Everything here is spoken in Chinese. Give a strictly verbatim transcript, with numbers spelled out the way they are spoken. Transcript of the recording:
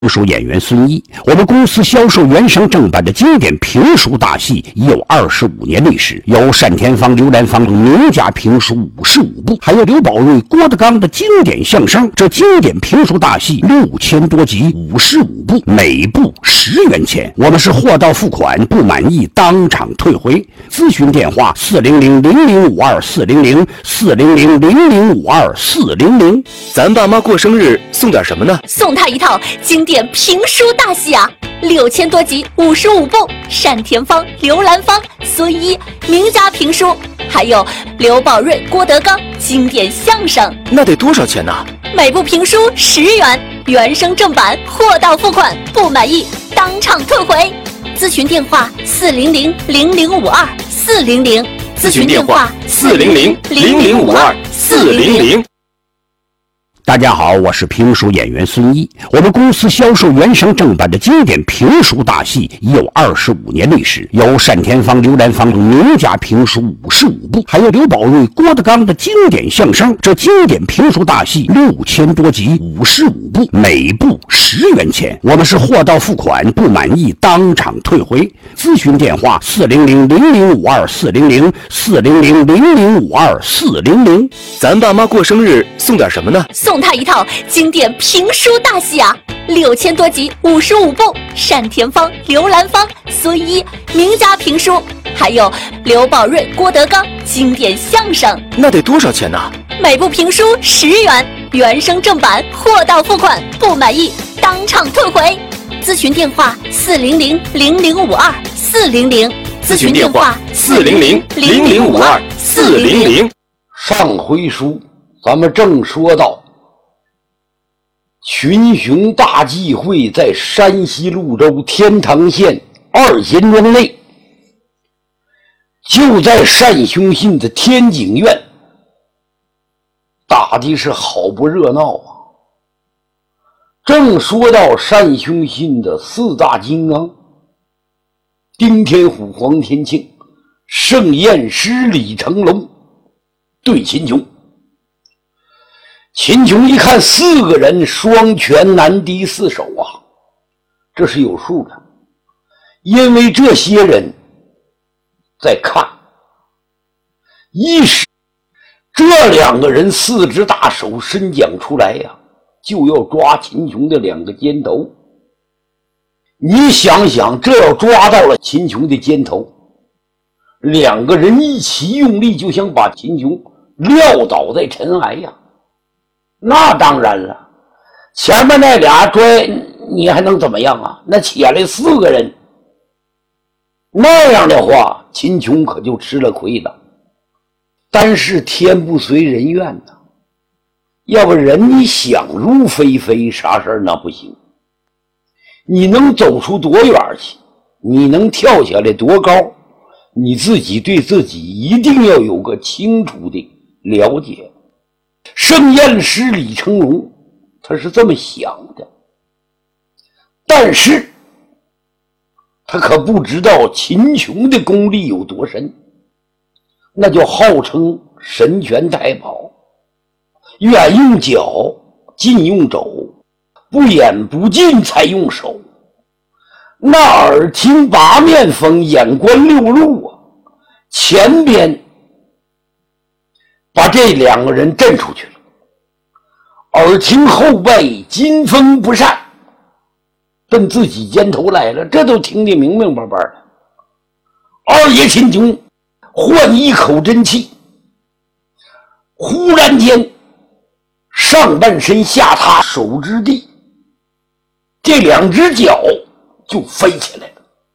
书演员孙一，我们公司销售原声正版的经典评书大戏已有二十五年历史，有单田芳、刘兰芳名家评书五十五部，还有刘宝瑞、郭德纲的经典相声。这经典评书大戏六千多集，五十五部，每部十元钱。我们是货到付款，不满意当场退回。咨询电话：四零零零零五二四零零四零零零零五二四零零。 咱爸妈过生日送点什么呢？ 送他一套经典评书大戏啊，六千多集，五十五部，单田芳、刘兰芳、孙一名家评书，还有刘宝瑞、郭德纲经典相声。 那得多少钱呢？ 每部评书十元，原声正版，货到付款，不满意当场退回。咨询电话：四零零零零五二四零零。 咨询电话：四零零零零五二四零零。 大家好，我是评书演员孙一。我们公司销售原声正版的经典评书大戏已有二十五年历史，有单田芳、刘兰芳名家评书五十五部，还有刘宝瑞、郭德纲的经典相声。这经典评书大戏六千多集，五十五部，每部十元钱。我们是货到付款，不满意当场退回。咨询电话：四零零零零五二四零零四零零零零五二四零零。 咱爸妈过生日送点什么呢？ 送他一套经典评书大戏啊，六千多集，五十五部，单田芳、刘兰芳、孙一名家评书，还有刘宝瑞、郭德纲经典相声。 那得多少钱呢？ 每部评书十元，原声正版，货到付款，不满意当场退回。咨询电话：四零零零零五二四零零。 咨询电话：四零零零零五二四零零。 上回书咱们正说到群雄大忌会在山西潞州天堂县二贤庄内，就在单雄信的天井院，打的是好不热闹啊。正说到单雄信的四大金刚丁天虎、黄天庆、盛验师李成龙对秦琼。秦琼一看四个人双拳难敌四手啊，这是有数的，因为这些人在看，一是这两个人四只大手伸讲出来呀、啊，就要抓秦琼的两个肩头。你想想，这要抓到了秦琼的肩头，两个人一起用力，就想把秦琼撂倒在尘埃呀。那当然了，前面那俩拽你还能怎么样啊？那且来四个人，那样的话秦琼可就吃了亏了。但是天不随人愿呐，要不人你想入非非，啥事儿那不行。你能走出多远去，你能跳下来多高，你自己对自己一定要有个清楚的了解。盛验师李成龙他是这么想的，但是他可不知道秦琼的功力有多深，那就号称神拳太保，远用脚，近用肘，不远不近才用手，那耳听八面风，眼观六路啊，前边把这两个人震出去了，耳听后背金风不善，奔自己肩头来了，这都听得明明白白的。二爷秦琼换一口真气，忽然间上半身下塌手之地，这两只脚就飞起来了。